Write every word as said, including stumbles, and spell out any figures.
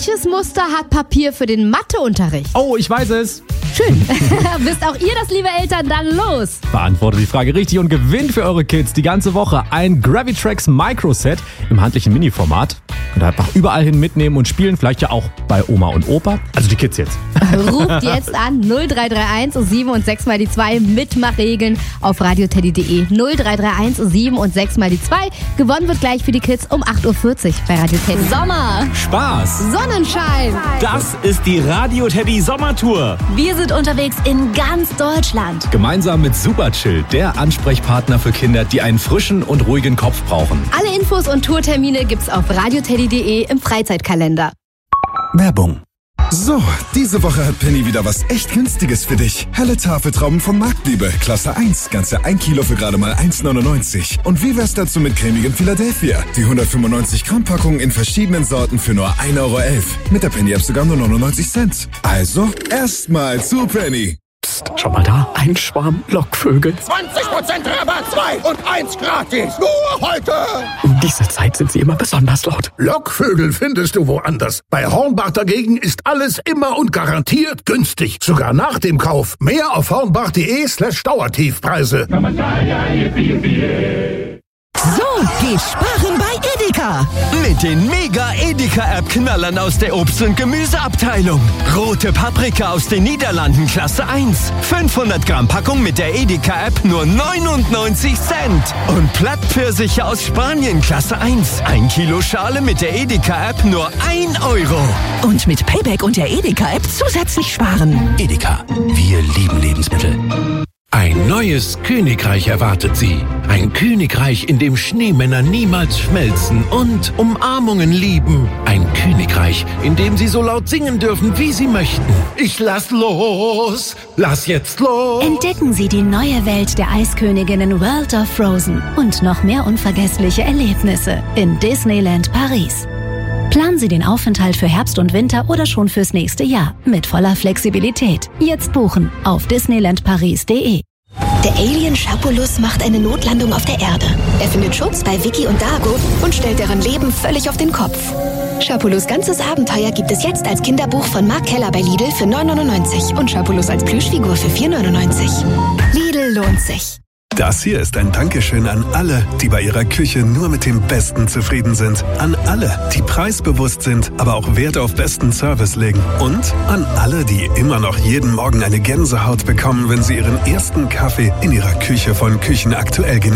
Welches Muster hat Papier für den Matheunterricht? Oh, ich weiß es. Schön. Wisst auch ihr das, liebe Eltern? Dann los. Beantwortet die Frage richtig und gewinnt für eure Kids die ganze Woche ein Gravitrax Microset im handlichen Mini-Format. Könnt ihr einfach überall hin mitnehmen und spielen, vielleicht ja auch bei Oma und Opa. Also die Kids jetzt. Ruft jetzt an null drei drei eins sieben und sechs mal die zwei. Mitmachregeln auf radioteddy punkt de. null drei drei eins sieben und sechs mal die zwei. Gewonnen wird gleich für die Kids um acht Uhr vierzig bei Radio Teddy. Sommer, Spaß, Sonnenschein. Das ist die Radio Teddy Sommertour. Wir sind unterwegs in ganz Deutschland. Gemeinsam mit Superchill, der Ansprechpartner für Kinder, die einen frischen und ruhigen Kopf brauchen. Alle Infos und Tourtermine gibt's auf radioteddy punkt de im Freizeitkalender. Werbung. So, diese Woche hat Penny wieder was echt Günstiges für dich. Helle Tafeltrauben von Marktliebe, Klasse eins, ganze ein Kilo für gerade mal eins neunundneunzig. Und wie wär's dazu mit cremigem Philadelphia? Die hundertfünfundneunzig Gramm Packung in verschiedenen Sorten für nur ein Euro elf. Mit der Penny-App sogar nur neunundneunzig Cent. Also, erstmal zu Penny. Psst, schau mal da, ein Schwarm Lockvögel. zwanzig Prozent Rabatt, zwei und eins gratis. Nur heute. Um diese Zeit sind sie immer besonders laut. Lockvögel findest du woanders. Bei Hornbach dagegen ist alles immer und garantiert günstig. Sogar nach dem Kauf. Mehr auf hornbach punkt de slash Dauertiefpreise. So geht Sparen bei Edeka. Mit den Mega-Edeka-App-Knallern aus der Obst- und Gemüseabteilung. Rote Paprika aus den Niederlanden Klasse eins. fünfhundert Gramm Packung mit der Edeka-App nur neunundneunzig Cent. Und Plattpfirsiche aus Spanien Klasse eins. Ein Kilo Schale mit der Edeka-App nur ein Euro. Und mit Payback und der Edeka-App zusätzlich sparen. Edeka, wir lieben Lebensmittel. Ein neues Königreich erwartet Sie. Ein Königreich, in dem Schneemänner niemals schmelzen und Umarmungen lieben. Ein Königreich, in dem Sie so laut singen dürfen, wie Sie möchten. Ich lass los, lass jetzt los. Entdecken Sie die neue Welt der Eisköniginnen World of Frozen und noch mehr unvergessliche Erlebnisse in Disneyland Paris. Planen Sie den Aufenthalt für Herbst und Winter oder schon fürs nächste Jahr mit voller Flexibilität. Jetzt buchen auf disneyland paris punkt de. Der Alien Schapulus macht eine Notlandung auf der Erde. Er findet Schutz bei Vicky und Dago und stellt deren Leben völlig auf den Kopf. Schapulus' ganzes Abenteuer gibt es jetzt als Kinderbuch von Mark Keller bei Lidl für neun neunundneunzig und Schapulus als Plüschfigur für vier neunundneunzig. Lidl lohnt sich. Das hier ist ein Dankeschön an alle, die bei ihrer Küche nur mit dem Besten zufrieden sind. An alle, die preisbewusst sind, aber auch Wert auf besten Service legen. Und an alle, die immer noch jeden Morgen eine Gänsehaut bekommen, wenn sie ihren ersten Kaffee in ihrer Küche von Küchenaktuell genießen.